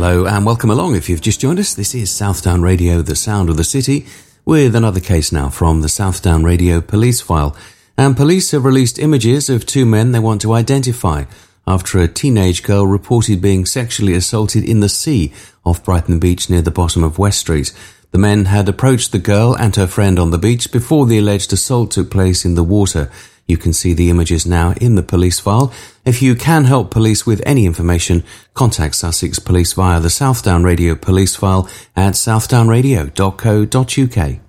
Hello and welcome along. If you've just joined us, this is Southdown Radio, the sound of the city, with another case now from the Southdown Radio police file. And police have released images of two men they want to identify after a teenage girl reported being sexually assaulted in the sea off Brighton Beach near the bottom of West Street. The men had approached the girl and her friend on the beach before the alleged assault took place in the water. You can see the images now in the police file. If you can help police with any information, contact Sussex Police via the Southdown Radio police file at southdownradio.co.uk.